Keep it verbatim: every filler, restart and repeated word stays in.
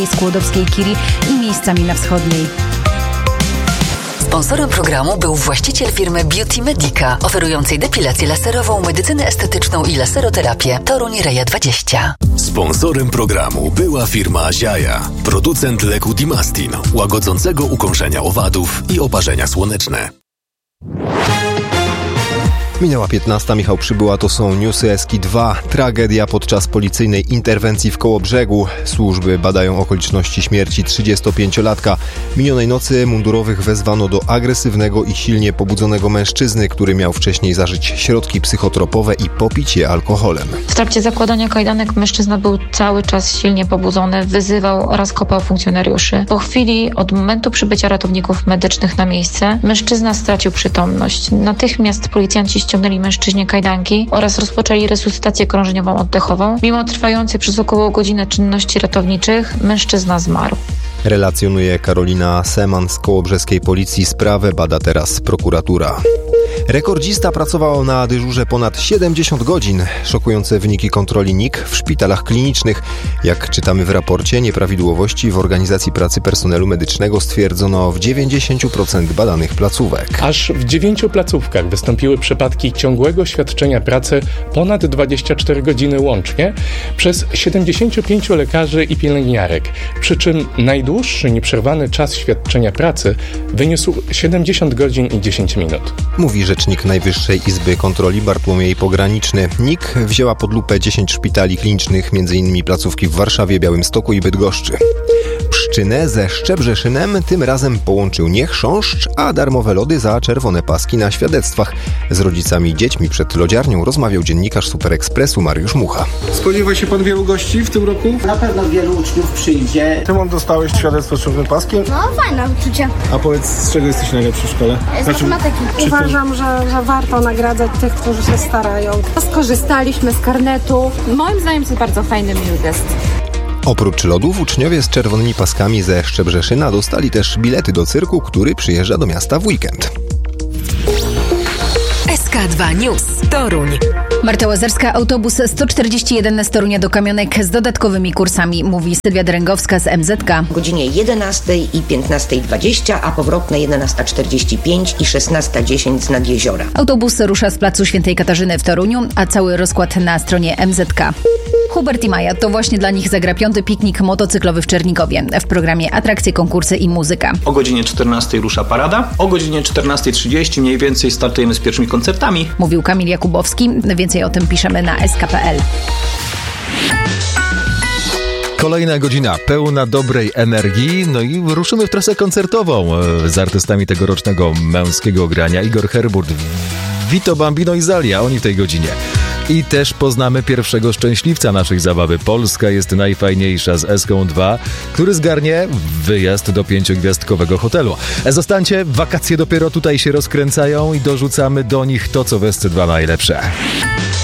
Skłodowskiej Kiri i miejscami na wschodniej. Sponsorem programu był właściciel firmy Beauty Medica, oferującej depilację laserową, medycynę estetyczną i laseroterapię. Toruń Reja dwadzieścia. Sponsorem programu była firma Ziaja, producent leku Dimastin, łagodzącego ukąszenia owadów i oparzenia słoneczne. Minęła piętnasta, Michał Przybyła, to są newsy Eski dwa. Tragedia podczas policyjnej interwencji w Kołobrzegu. Służby badają okoliczności śmierci trzydziestopięciolatka. Minionej nocy mundurowych wezwano do agresywnego i silnie pobudzonego mężczyzny, który miał wcześniej zażyć środki psychotropowe i popić je alkoholem. W trakcie zakładania kajdanek mężczyzna był cały czas silnie pobudzony, wyzywał oraz kopał funkcjonariuszy. Po chwili od momentu przybycia ratowników medycznych na miejsce mężczyzna stracił przytomność. Natychmiast policjanci ściągnęli mężczyźnie kajdanki oraz rozpoczęli resuscytację krążeniową oddechową. Mimo trwających przez około godzinę czynności ratowniczych, mężczyzna zmarł. Relacjonuje Karolina Seman z kołobrzeskiej policji. Sprawę bada teraz prokuratura. Rekordzista pracował na dyżurze ponad siedemdziesiąt godzin. Szokujące wyniki kontroli N I K w szpitalach klinicznych. Jak czytamy w raporcie, nieprawidłowości w organizacji pracy personelu medycznego stwierdzono w dziewięćdziesięciu procentach badanych placówek. Aż w dziewięciu placówkach wystąpiły przypadki ciągłego świadczenia pracy ponad dwadzieścia cztery godziny łącznie przez siedemdziesięciu pięciu lekarzy i pielęgniarek. Przy czym najdłuższy nieprzerwany czas świadczenia pracy wyniósł siedemdziesiąt godzin i dziesięć minut. Mówi rzecznik Najwyższej Izby Kontroli Bartłomiej Pograniczny. N I K wzięła pod lupę dziesięć szpitali klinicznych, m.in. placówki w Warszawie, Białymstoku i Bydgoszczy. Pszczynę ze Szczebrzeszynem tym razem połączył nie chrząszcz, a darmowe lody za czerwone paski na świadectwach. Z rodzicami i dziećmi przed lodziarnią rozmawiał dziennikarz Super Expressu Mariusz Mucha. Spodziewa się pan wielu gości w tym roku? Na pewno wielu uczniów przyjdzie. Tymon, dostałeś świadectwo z czerwonym paskiem? No, fajne uczucie. A powiedz, z czego jesteś najlepszy w szkole? Z znaczy, matematyki. Uważam, że, że warto nagradzać tych, którzy się starają. Skorzystaliśmy z karnetu. Moim zdaniem to jest bardzo fajny, miły gest. Oprócz lodów uczniowie z czerwonymi paskami ze Szczebrzeszyna dostali też bilety do cyrku, który przyjeżdża do miasta w weekend. S K dwa News. Toruń. Marta Łazarska, autobus sto czterdzieści jeden z Torunia do Kamionek z dodatkowymi kursami, mówi Sylwia Dręgowska z M Z K. O godzinie jedenastej i piętnastej dwadzieścia, a powrotne jedenasta czterdzieści pięć i szesnasta dziesięć z Nadjeziora. Autobus rusza z placu Świętej Katarzyny w Toruniu, a cały rozkład na stronie M Z K. Hubert i Maja, to właśnie dla nich zagra piąty piknik motocyklowy w Czernikowie. W programie atrakcje, konkursy i muzyka. O godzinie czternastej rusza parada. O godzinie czternasta trzydzieści mniej więcej startujemy z pierwszymi koncertami. Mówił Kamil Jakubowski. Więcej o tym piszemy na s k kropka p l. Kolejna godzina pełna dobrej energii, no i ruszymy w trasę koncertową z artystami tegorocznego męskiego grania. Igor Herburt, Vito Bambino i Zalia, oni w tej godzinie. I też poznamy pierwszego szczęśliwca naszej zabawy. Polska jest najfajniejsza z Eską dwa, który zgarnie wyjazd do pięciogwiazdkowego hotelu. Zostańcie, wakacje dopiero tutaj się rozkręcają i dorzucamy do nich to, co w Esce dwa najlepsze.